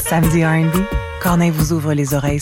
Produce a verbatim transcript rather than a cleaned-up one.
Samedi R and B, Corneille vous ouvre les oreilles